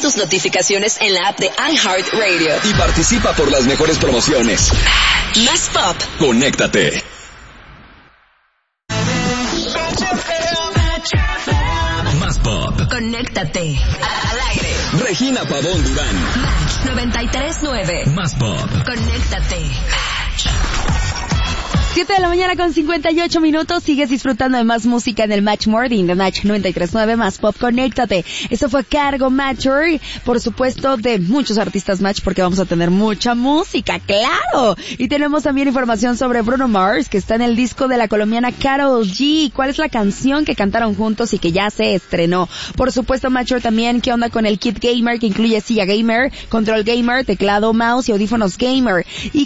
tus notificaciones en la app de iHeartRadio. Y participa por las mejores promociones. Más Pop. Conéctate. Más Pop. Conéctate. Al aire. Regina Pavón Durán. Match 93.9. Más Pop. Conéctate. Match. 7 de la mañana con 58 minutos. Sigues disfrutando de más música en el Match Morning de Match 93.9 Más Pop. Conéctate. Esto fue Cargo Matcher. Por supuesto, de muchos artistas Match, porque vamos a tener mucha música, ¡claro! Y tenemos también información sobre Bruno Mars, que está en el disco de la colombiana Karol G. ¿Cuál es la canción que cantaron juntos y que ya se estrenó? Por supuesto, Matcher también, ¿qué onda con el kit gamer que incluye silla gamer, control gamer, teclado, mouse y audífonos gamer? Y